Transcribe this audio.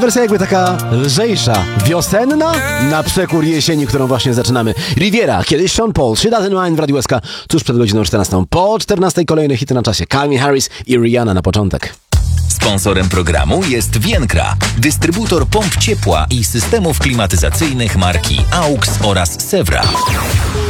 wersja jakby taka lżejsza, wiosenna, na przekór jesieni, którą właśnie zaczynamy. Riviera, kiedyś Sean Paul, 3 Days in Wine w Radiu SK, tuż przed godziną 14. Po 14 kolejne hity na czasie. Calvin Harris i Rihanna na początek. Sponsorem programu jest Vienkra, dystrybutor pomp ciepła i systemów klimatyzacyjnych marki AUX oraz Sewra.